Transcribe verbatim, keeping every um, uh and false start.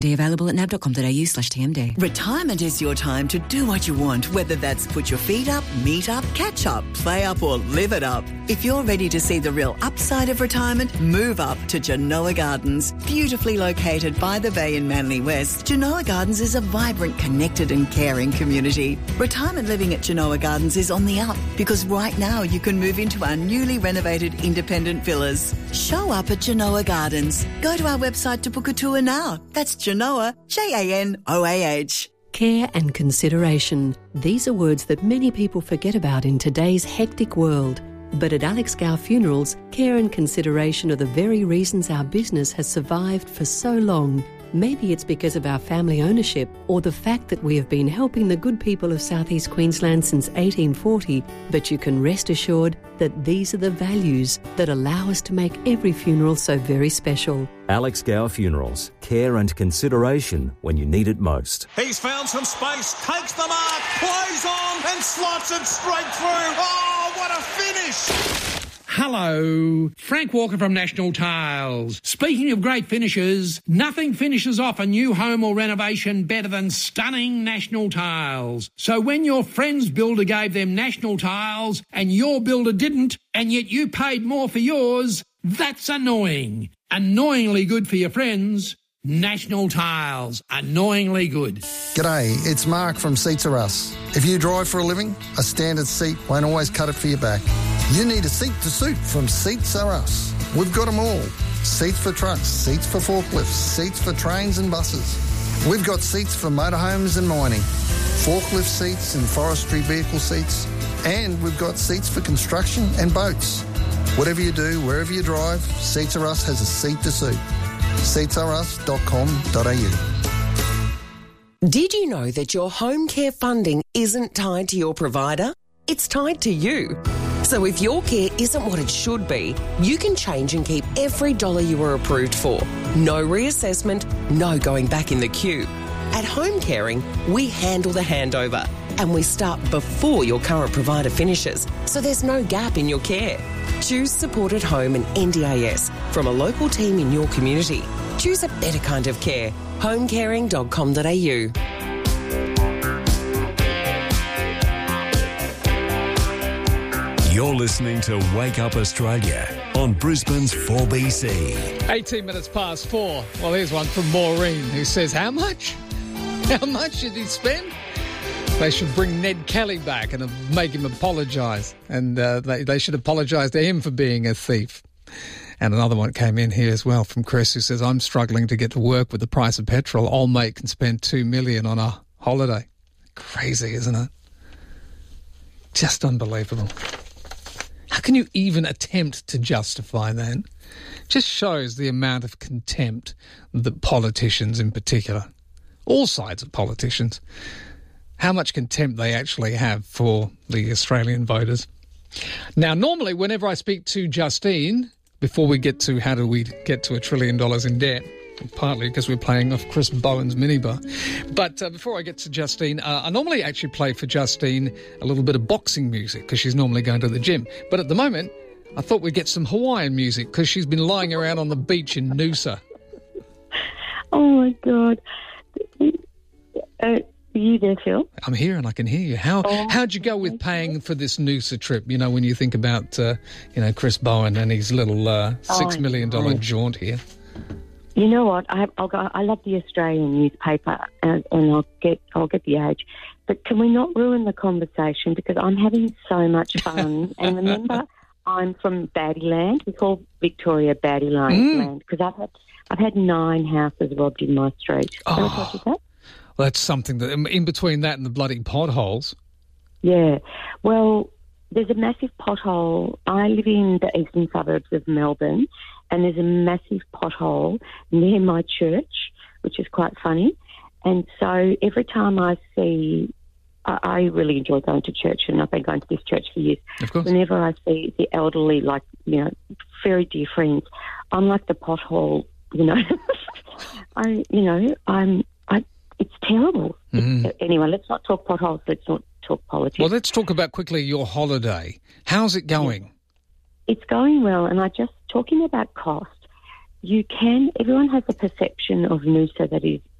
Available at nab.com.au slash TMD. Retirement is your time to do what you want, whether that's put your feet up, meet up, catch up, play up or live it up. If you're ready to see the real upside of retirement, move up to Genoa Gardens. Beautifully located by the bay in Manly West, Genoa Gardens is a vibrant, connected and caring community. Retirement living at Genoa Gardens is on the up because right now you can move into our newly renovated independent villas. Show up at Genoa Gardens. Go to our website to book a tour now. That's Genoa, J A N O A H. Care and consideration. These are words that many people forget about in today's hectic world. But at Alex Gow Funerals, care and consideration are the very reasons our business has survived for so long. Maybe it's because of our family ownership or the fact that we have been helping the good people of South East Queensland since eighteen forty, but you can rest assured that these are the values that allow us to make every funeral so very special. Alex Gow Funerals. Care and consideration when you need it most. He's found some space, takes the mark, plays on and slots it straight through. Oh, what a finish! Hello, Frank Walker from National Tiles. Speaking of great finishes, nothing finishes off a new home or renovation better than stunning National Tiles. So when your friend's builder gave them National Tiles and your builder didn't, and yet you paid more for yours, that's annoying. Annoyingly good for your friends. National Tiles. Annoyingly good. G'day, it's Mark from Seats Are Us. If you drive for a living, a standard seat won't always cut it for your back. You need a seat to suit from Seats Are Us. We've got them all. Seats for trucks, seats for forklifts, seats for trains and buses. We've got seats for motorhomes and mining, forklift seats and forestry vehicle seats, and we've got seats for construction and boats. Whatever you do, wherever you drive, Seats Are Us has a seat to suit. seats are us dot com dot a u. Did you know that your home care funding isn't tied to your provider? It's tied to you. So if your care isn't what it should be, you can change and keep every dollar you were approved for. No reassessment, no going back in the queue. At Home Caring, we handle the handover and we start before your current provider finishes, so there's no gap in your care. Choose Support at Home and N D I S from a local team in your community. Choose a better kind of care. home caring dot com dot a u. You're listening to Wake Up Australia on Brisbane's four B C. eighteen minutes past four. Well, here's one from Maureen who says, how much? How much did he spend? They should bring Ned Kelly back and make him apologise. And uh, they, they should apologise to him for being a thief. And another one came in here as well from Chris who says, I'm struggling to get to work with the price of petrol. Old mate can spend two million dollars on a holiday. Crazy, isn't it? Just unbelievable. How can you even attempt to justify that? Just shows the amount of contempt that politicians in particular, all sides of politicians, how much contempt they actually have for the Australian voters. Now, normally, whenever I speak to Justine, before we get to how do we get to a trillion dollars in debt, partly because we're playing off Chris Bowen's minibar. But uh, before I get to Justine, uh, I normally actually play for Justine a little bit of boxing music because she's normally going to the gym. But at the moment, I thought we'd get some Hawaiian music because she's been lying around on the beach in Noosa. Oh, my God. Uh, are you there, Phil? I'm here and I can hear you. How, oh, how'd you go with paying for this Noosa trip? You know, when you think about, uh, you know, Chris Bowen and his little uh, six million dollars oh, jaunt here. You know what? I, I'll go. I love the Australian newspaper, and, and I'll get. I'll get the Age. But can we not ruin the conversation because I'm having so much fun? And remember, I'm from Baddyland. We call Victoria Baddyland mm. because I've had I've had nine houses robbed in my street. Oh, Can I tell you that? Well, that's something that in between that and the bloody potholes. Yeah. Well, there's a massive pothole. I live in the eastern suburbs of Melbourne. And there's a massive pothole near my church, which is quite funny. And so every time I see, I, I really enjoy going to church, and I've been going to this church for years. Of course. Whenever I see the elderly, like, you know, very dear friends, I'm like the pothole, you know. I, you know, I'm, I, it's terrible. Mm-hmm. Anyway, let's not talk potholes. Let's not talk politics. Well, let's talk about quickly your holiday. How's it going? It's going well, and I just, talking about cost, you can, everyone has a perception of Noosa that is